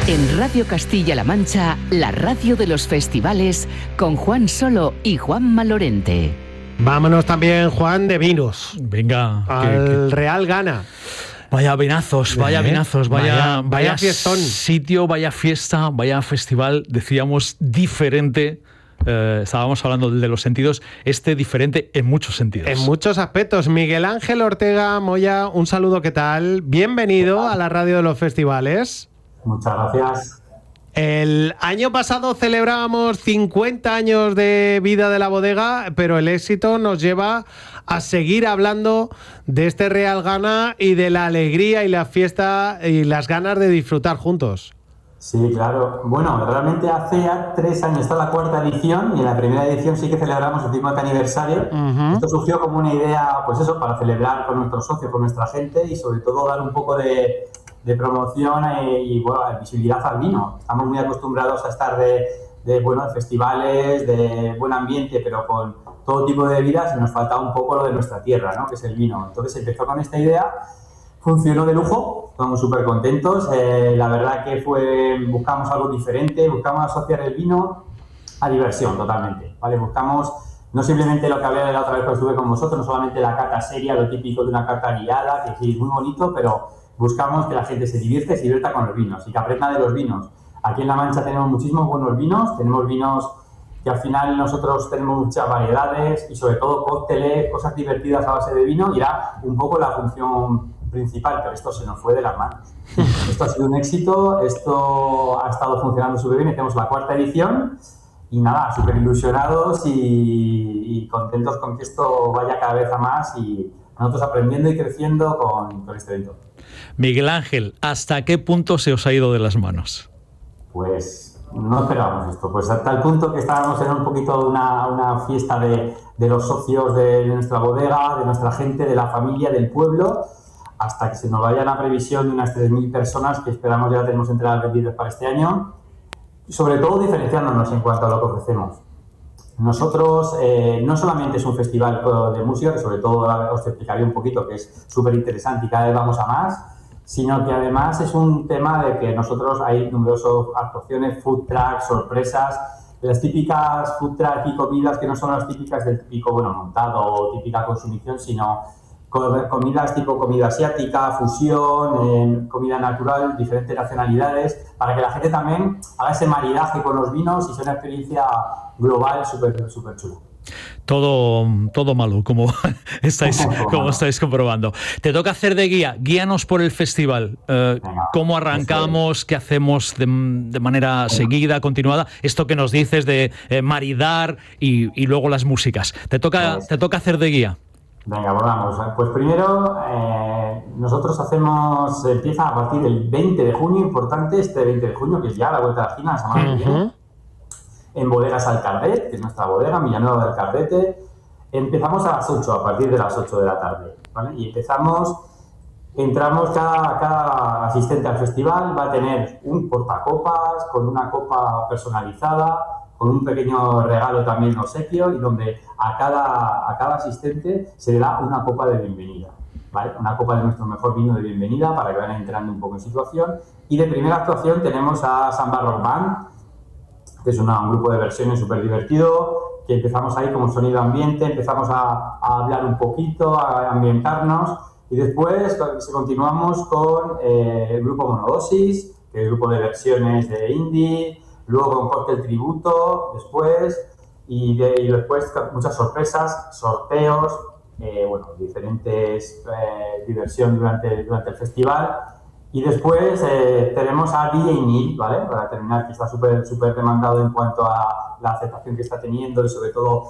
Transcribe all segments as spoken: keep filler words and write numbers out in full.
En Radio Castilla-La Mancha, la radio de los festivales, con Juan Solo y Juanma Lorente. Vámonos también, Juan, de vinos. Venga. Al que, que... Real Ghana. Vaya vinazos, vaya vinazos, vaya, vaya, vaya, vaya fiestón. Sitio, vaya fiesta, vaya festival, decíamos, diferente. Eh, estábamos hablando de los sentidos, este diferente en muchos sentidos. En muchos aspectos. Miguel Ángel Ortega Moya, un saludo, ¿qué tal? Bienvenido a la radio de los festivales. Muchas gracias. El año pasado celebrábamos cincuenta años de vida de la bodega, pero el éxito nos lleva a seguir hablando de este Real Ghana y de la alegría y la fiesta y las ganas de disfrutar juntos. Sí, claro. Bueno, realmente hace ya tres años, está la cuarta edición, y en la primera edición sí que celebramos el cincuenta aniversario. Uh-huh. Esto surgió como una idea, pues eso, para celebrar con nuestros socios, con nuestra gente, y sobre todo dar un poco de, de promoción y, y bueno, visibilidad al vino. Estamos muy acostumbrados a estar de, de, bueno, de festivales, de buen ambiente, pero con todo tipo de bebidas, y nos falta un poco lo de nuestra tierra, ¿no?, que es el vino. Entonces empezó con esta idea. Funcionó de lujo, estamos súper contentos. Eh, la verdad que fue, buscamos algo diferente, buscamos asociar el vino a diversión totalmente, ¿vale? Buscamos no simplemente lo que hablé de la otra vez que estuve con vosotros, no solamente la cata seria, lo típico de una cata guiada, que sí es muy bonito, pero buscamos que la gente se divierte, se divierta con los vinos y que aprenda de los vinos. Aquí en La Mancha tenemos muchísimos buenos vinos, tenemos vinos que al final nosotros tenemos muchas variedades y sobre todo cócteles, cosas divertidas a base de vino, y era un poco la función principal, pero esto se nos fue de las manos. Esto ha sido un éxito, esto ha estado funcionando súper bien, tenemos la cuarta edición y nada, súper ilusionados y, y contentos con que esto vaya cada vez a más y nosotros aprendiendo y creciendo con, con este evento. Miguel Ángel, ¿hasta qué punto se os ha ido de las manos? Pues no esperábamos esto, pues hasta el punto que estábamos en un poquito de una, una fiesta de, de los socios de nuestra bodega, de nuestra gente, de la familia, del pueblo, hasta que se nos vaya la previsión de unas tres mil personas que esperamos ya tenemos entradas vendidas para este año, y sobre todo diferenciándonos en cuanto a lo que ofrecemos. Nosotros eh, no solamente es un festival de música, que sobre todo os explicaré un poquito, que es súper interesante y cada vez vamos a más, sino que además es un tema de que nosotros hay numerosas actuaciones, food trucks, sorpresas, las típicas food trucks y comidas que no son las típicas del típico, bueno, montado o típica consumición, sino comidas tipo comida asiática, fusión, eh, comida natural, diferentes nacionalidades, para que la gente también haga ese maridaje con los vinos y sea una experiencia global súper súper chula. Todo, todo malo, como estáis, como estáis comprobando. Te toca hacer de guía, guíanos por el festival. Eh, Venga, ¿Cómo arrancamos? ¿Qué hacemos de, de manera Venga. seguida, continuada? Esto que nos dices de eh, maridar y, y luego las músicas. Te toca, pues, te toca hacer de guía. Venga, volvamos. Pues primero, eh, nosotros hacemos, empieza a partir del veinte de junio, importante, este veinte de junio, que es ya la vuelta de la esquina, la semana que viene, en Bodegas Alcardet, que es nuestra bodega, Villanueva del Cardete. Empezamos a las ocho, a partir de las ocho de la tarde, ¿vale? Y empezamos, entramos, cada, cada asistente al festival va a tener un portacopas con una copa personalizada, con un pequeño regalo también obsequio, y donde a cada, a cada asistente se le da una copa de bienvenida, ¿vale? Una copa de nuestro mejor vino de bienvenida para que vayan entrando un poco en situación. Y de primera actuación tenemos a Samba Rock Band, que es una, un grupo de versiones súper divertido, que empezamos ahí como sonido ambiente, empezamos a, a hablar un poquito, a ambientarnos, y después continuamos con eh, el grupo Monodosis, que es el grupo de versiones de indie, luego con cóctel tributo, después, y, de, y después muchas sorpresas, sorteos, eh, bueno, diferentes eh, diversión durante, durante el festival. Y después eh, tenemos a D J Neil, ¿vale? Para terminar, que está súper súper demandado en cuanto a la aceptación que está teniendo y sobre todo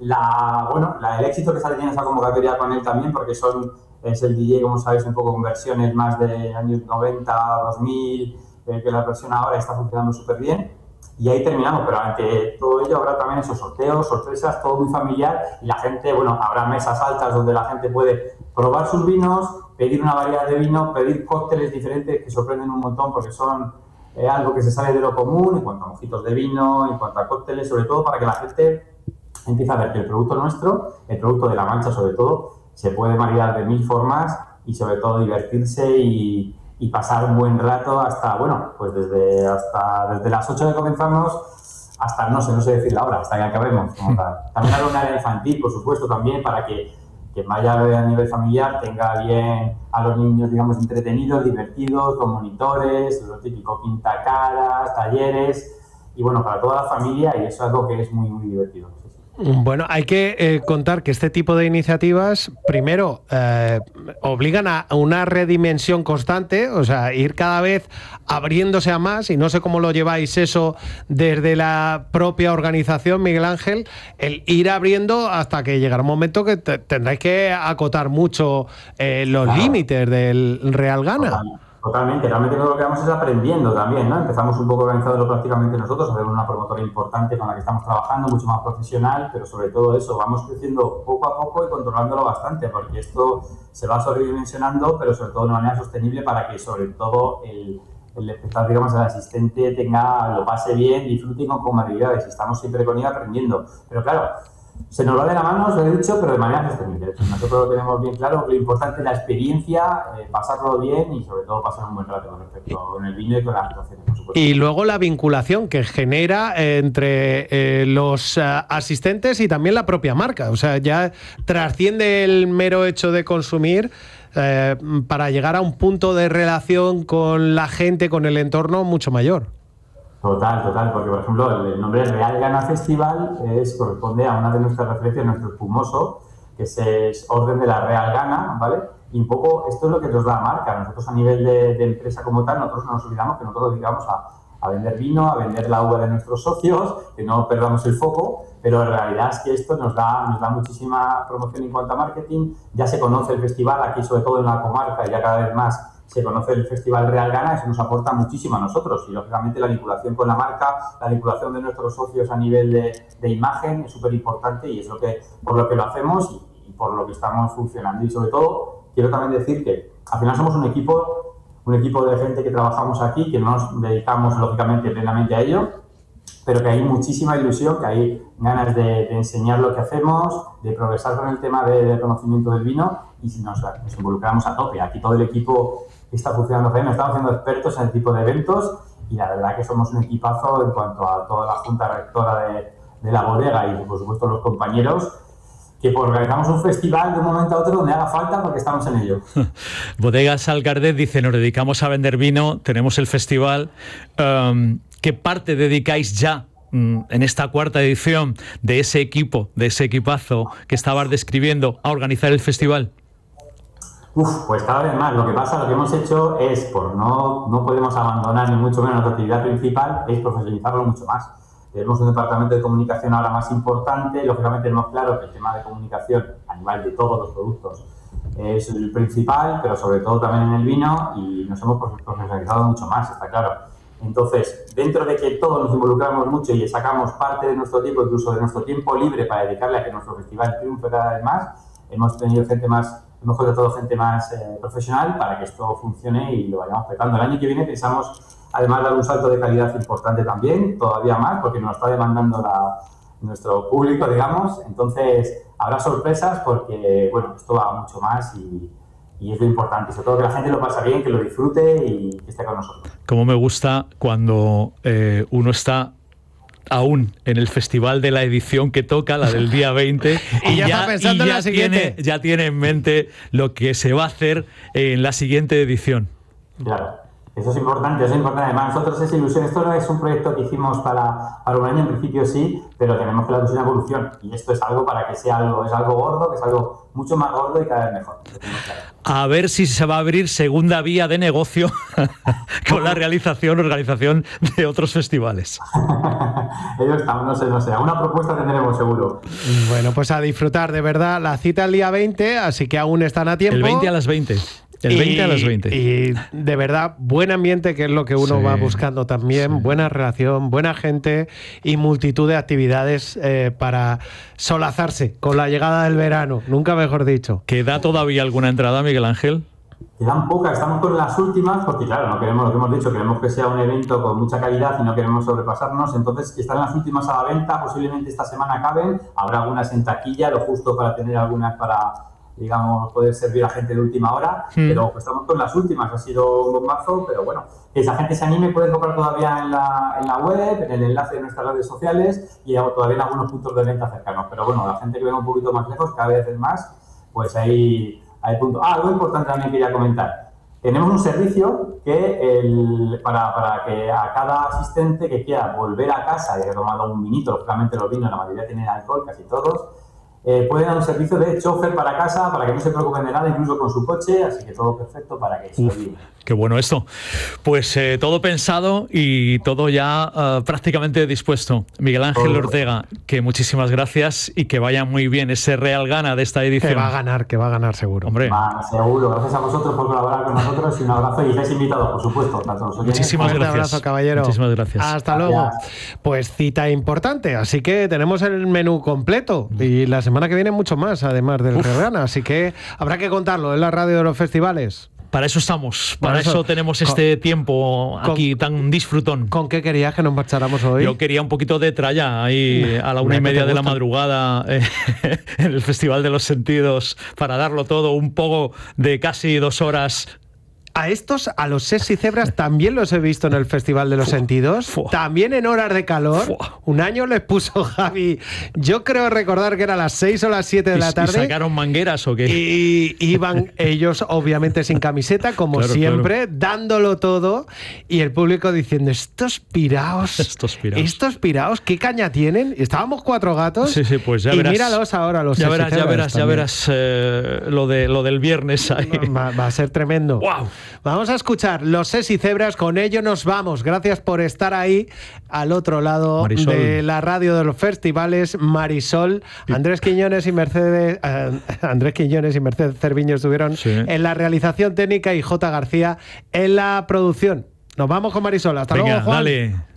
la, bueno, la, el éxito que está teniendo esa convocatoria con él también, porque son, es el D J, como sabéis, un poco con versiones más de años noventa, dos mil, eh, que la versión ahora está funcionando súper bien. Y ahí terminamos, pero ante todo ello habrá también esos sorteos, sorpresas, todo muy familiar, y la gente, bueno, habrá mesas altas donde la gente puede probar sus vinos, pedir una variedad de vino, pedir cócteles diferentes que sorprenden un montón porque son eh, algo que se sale de lo común en cuanto a mojitos de vino, en cuanto a cócteles, sobre todo para que la gente empiece a ver que el producto nuestro, el producto de La Mancha sobre todo, se puede maridar de mil formas y sobre todo divertirse y, y pasar un buen rato hasta, bueno, pues desde, hasta, desde las ocho que comenzamos hasta, no sé, no sé decir la hora, hasta que acabemos. Como tal. También habrá una área infantil, por supuesto, también para que quien vaya a nivel familiar tenga bien a los niños, digamos, entretenidos, divertidos, con monitores, lo típico, pintacaras, talleres, y bueno, para toda la familia, y eso es algo que es muy, muy divertido. Sí, sí. Bueno, hay que eh, contar que este tipo de iniciativas, primero, eh, obligan a una redimensión constante, o sea, ir cada vez abriéndose a más, y no sé cómo lo lleváis eso desde la propia organización, Miguel Ángel, el ir abriendo hasta que llegará un momento que te, tendráis que acotar mucho eh, los claro. límites del Real Ghana. Total. Totalmente, realmente lo que vamos es aprendiendo también, ¿no? Empezamos un poco organizándolo prácticamente nosotros, a ver una promotora importante con la que estamos trabajando, mucho más profesional, pero sobre todo eso, vamos creciendo poco a poco y controlándolo bastante, porque esto se va sobredimensionando, pero sobre todo de una manera sostenible para que sobre todo el, el espectador, digamos, el asistente tenga, lo pase bien, disfrute con comodidades, y estamos siempre con ella aprendiendo. Pero claro, se nos va de la mano, os lo he dicho, pero de manera sostenible. Nosotros lo tenemos bien claro, lo importante es la experiencia, eh, pasarlo bien y sobre todo pasar un buen rato con respecto con el vino y con las actuaciones, por supuesto. Y luego la vinculación que genera entre eh, los uh, asistentes y también la propia marca. O sea, ya trasciende el mero hecho de consumir eh, para llegar a un punto de relación con la gente, con el entorno mucho mayor. Total, total, porque por ejemplo el nombre Real Ghana Festival es, corresponde a una de nuestras referencias, nuestro espumoso, que es, es orden de la Real Ghana, ¿vale? Y un poco esto es lo que nos da marca. Nosotros a nivel de, de empresa como tal, nosotros no nos olvidamos que nosotros nos dedicamos a, a vender vino, a vender la uva de nuestros socios, que no perdamos el foco, pero en realidad es que esto nos da, nos da muchísima promoción en cuanto a marketing. Ya se conoce el festival aquí, sobre todo en la comarca, y ya cada vez más se conoce el Festival Real Ghana, eso nos aporta muchísimo a nosotros, y lógicamente la vinculación con la marca, la vinculación de nuestros socios a nivel de, de imagen es súper importante, y es lo que, por lo que lo hacemos y, y por lo que estamos funcionando. Y sobre todo, quiero también decir que al final somos un equipo, un equipo de gente que trabajamos aquí, que no nos dedicamos lógicamente plenamente a ello, pero que hay muchísima ilusión, que hay ganas de, de enseñar lo que hacemos, de progresar con el tema de, de conocimiento del vino, y nos, nos involucramos a tope. Aquí todo el equipo está funcionando bien, estamos siendo expertos en el tipo de eventos, y la verdad que somos un equipazo en cuanto a toda la junta rectora de, de la bodega y por supuesto los compañeros, que pues organizamos un festival de un momento a otro donde haga falta porque estamos en ello. Bodegas Alcardet dice, nos dedicamos a vender vino, tenemos el festival. Um, ¿Qué parte dedicáis ya um, en esta cuarta edición de ese equipo, de ese equipazo que estabas describiendo, a organizar el festival? Uf, pues cada vez más. Lo que pasa, lo que hemos hecho es, por no, no podemos abandonar ni mucho menos nuestra actividad principal, es profesionalizarlo mucho más. Tenemos un departamento de comunicación ahora más importante, lógicamente tenemos claro que el tema de comunicación a nivel de todos los productos es el principal, pero sobre todo también en el vino, y nos hemos profesionalizado mucho más, está claro. Entonces, dentro de que todos nos involucramos mucho y sacamos parte de nuestro tiempo, incluso de nuestro tiempo libre, para dedicarle a que nuestro festival triunfe cada vez más, hemos tenido gente más, hemos contratado gente más eh, profesional para que esto funcione y lo vayamos petando. El año que viene pensamos, además, dar un salto de calidad importante también, todavía más, porque nos está demandando la, nuestro público, digamos. Entonces, habrá sorpresas porque, bueno, esto va mucho más y, y es lo importante. Sobre todo que la gente lo pase bien, que lo disfrute y que esté con nosotros. Como me gusta cuando eh, uno está aún en el festival de la edición que toca, la del día veinte, y, y ya, ya está pensando y en ya la siguiente. Tiene, ya tiene en mente lo que se va a hacer en la siguiente edición. Claro. Eso es importante, eso es importante. Además, nosotros esa ilusión, esto no es un proyecto que hicimos para, para un año, en principio sí, pero tenemos que darle una evolución. Y esto es algo para que sea algo, es algo gordo, que es algo mucho más gordo y cada vez mejor. A ver si se va a abrir segunda vía de negocio con la realización, organización de otros festivales. Ellos estamos, no sé, no sé. Alguna propuesta tendremos seguro. Bueno, pues a disfrutar, de verdad, la cita el día veinte, así que aún están a tiempo. El veinte a las veinte. El veinte a las veinte. Y de verdad, buen ambiente, que es lo que uno sí, va buscando también, sí. Buena relación, buena gente y multitud de actividades eh, para solazarse con la llegada del verano, nunca mejor dicho. ¿Queda todavía alguna entrada, Miguel Ángel? Quedan pocas, estamos con las últimas, porque claro, no queremos, lo que hemos dicho, queremos que sea un evento con mucha calidad y no queremos sobrepasarnos, entonces están las últimas a la venta, posiblemente esta semana acaben, habrá algunas en taquilla, lo justo para tener algunas para... digamos, poder servir a gente de última hora, mm. pero pues, estamos con las últimas, ha sido un bombazo, pero bueno, que esa gente se anime, puede comprar todavía en la, en la web, en el enlace de nuestras redes sociales y todavía en algunos puntos de venta cercanos, pero bueno, la gente que venga un poquito más lejos, cada vez es más, pues ahí hay puntos. Ah, algo importante también quería comentar. Tenemos un servicio que el, para, para que a cada asistente que quiera volver a casa y haya tomado un vinito, lógicamente los vinos, la mayoría tienen alcohol, casi todos, eh, pueden dar un servicio de chofer para casa, para que no se preocupen de nada, incluso con su coche, así que todo perfecto para que se olviden. Qué bueno esto. Pues eh, todo pensado y todo ya uh, prácticamente dispuesto. Miguel Ángel Ortega, que muchísimas gracias y que vaya muy bien ese Real Ghana de esta edición. Que va a ganar, que va a ganar seguro. Hombre. Va, seguro. Gracias a vosotros por colaborar con nosotros y un abrazo y estáis invitados, por supuesto. Tanto los muchísimas gracias. Un abrazo, caballero. Muchísimas gracias. Hasta gracias. luego. Pues cita importante, así que tenemos el menú completo y la semana que viene mucho más, además del Real Ghana, así que habrá que contarlo en la radio de los festivales. Para eso estamos, para eso, eso tenemos este con, tiempo aquí con, tan disfrutón. ¿Con qué querías que nos marcháramos hoy? Yo quería un poquito de tralla ahí a la una y media de la madrugada eh, en el Festival de los Sentidos para darlo todo, un poco de casi dos horas. A estos, a los sexy cebras, también los he visto en el Festival de los Fua. Sentidos, Fua. también en horas de calor. Fua. Un año les puso Javi, yo creo recordar que era a las seis o las siete de la tarde. ¿Y sacaron mangueras o qué? Y iban ellos, obviamente, sin camiseta, como claro, siempre, claro. dándolo todo, y el público diciendo, estos piraos, estos piraos, estos piraos, ¿qué caña tienen? Estábamos cuatro gatos, sí, sí, pues ya y verás, míralos ahora, los ya verás, ya verás, ya verás eh, lo, de, lo del viernes ahí. Va, va a ser tremendo. ¡Wow! Vamos a escuchar Los Sexy Cebras, con ello nos vamos. Gracias por estar ahí al otro lado Marisol. de la radio de los festivales. Marisol, Andrés Quiñones y Mercedes eh, Andrés Quiñones y Mercedes Cerviño estuvieron sí. en la realización técnica y J. García en la producción. Nos vamos con Marisol. Hasta Venga, luego, Juan. Dale.